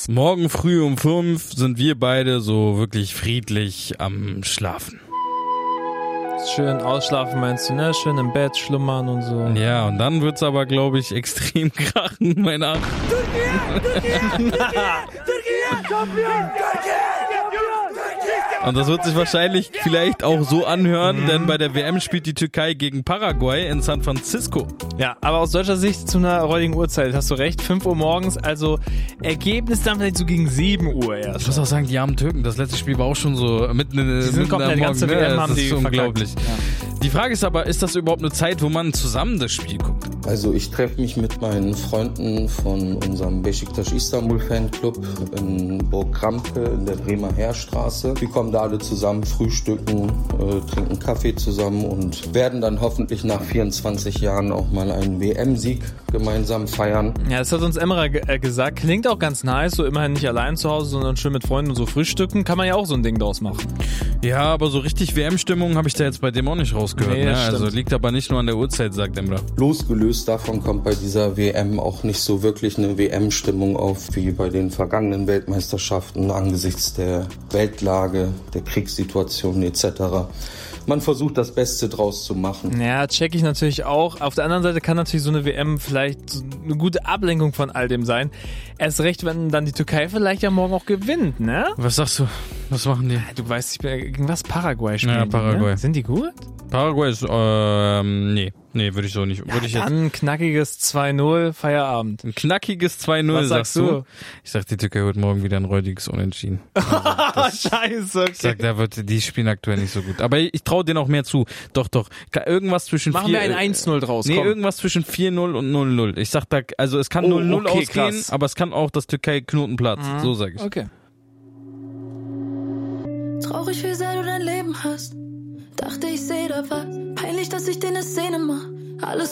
Morgen früh um 5 sind wir beide so wirklich friedlich am Schlafen. Schön ausschlafen meinst du, ne? Schön im Bett schlummern und so. Ja, und dann wird's aber, glaube ich, extrem krachen, meine Art. Und das wird sich wahrscheinlich vielleicht auch so anhören, denn bei der WM spielt die Türkei gegen Paraguay in San Francisco. Ja, aber aus deutscher Sicht zu einer räudigen Uhrzeit, hast du recht, 5 Uhr morgens, also Ergebnis dann vielleicht so gegen 7 Uhr erst. Ich muss auch sagen, die armen Türken, das letzte Spiel war auch schon so mitten in die sind komplett, am Morgen. ganze WM haben das die ist unglaublich. Ja. Die Frage ist aber, ist das überhaupt eine Zeit, wo man zusammen das Spiel guckt? Also ich treffe mich mit meinen Freunden von unserem Beşiktaş Istanbul Fanclub in Burg Krampe in der Bremer Heerstraße. Wir kommen da alle zusammen, frühstücken, trinken Kaffee zusammen und werden dann hoffentlich nach 24 Jahren auch mal einen WM-Sieg gemeinsam feiern. Ja, das hat uns Emra gesagt. Klingt auch ganz nice, so immerhin nicht allein zu Hause, sondern schön mit Freunden und so frühstücken. Kann man ja auch so ein Ding draus machen. Ja, aber so richtig WM-Stimmung habe ich da jetzt bei dem auch nicht rausgehört. Nee, ne? das Also liegt aber nicht nur an der Uhrzeit, sagt Emra. Losgelöst davon kommt bei dieser WM auch nicht so wirklich eine WM-Stimmung auf wie bei den vergangenen Weltmeisterschaften angesichts der Weltlage, der Kriegssituation etc. Man versucht das Beste draus zu machen. Ja, check ich natürlich auch. Auf der anderen Seite kann natürlich so eine WM vielleicht so eine gute Ablenkung von all dem sein. Erst recht, wenn dann die Türkei vielleicht ja morgen auch gewinnt, ne? Was sagst du? Was machen die? Du weißt, gegen was Paraguay spielen. Ja, Paraguay. Ne? Sind die gut? Paraguay ist, nee, würde ich so nicht. Ja, dann ein knackiges 2-0, Feierabend. Ein knackiges 2-0, Was sagst du? Ich sag, die Türkei wird morgen wieder ein räudiges Unentschieden. Also Scheiße, okay. Ich sag, die spielen aktuell nicht so gut. Aber ich traue denen auch mehr zu. Doch. Irgendwas zwischen Machen wir ein 1-0 draus, Nee, komm. Irgendwas zwischen 4-0 und 0-0. Ich sag da, also es kann 0-0 okay, ausgehen, krass. aber es kann auch das Türkei-Knoten platzen. So sag ich. Okay. Traurig, wie sehr du dein Leben hast. Dachte, ich seh da was. Peinlich, dass ich dir ne Szene mach. Alles